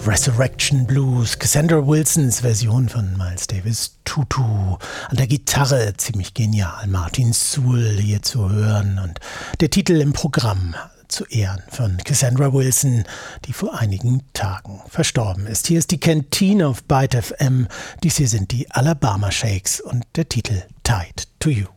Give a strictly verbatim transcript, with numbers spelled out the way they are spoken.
Resurrection Blues, Cassandra Wilsons Version von Miles Davis Tutu. An der Gitarre ziemlich genial, Martin Sewell hier zu hören und der Titel im Programm zu Ehren von Cassandra Wilson, die vor einigen Tagen verstorben ist. Hier ist die Canteen auf Byte F M. Dies hier sind die Alabama Shakes und der Titel Tied to You.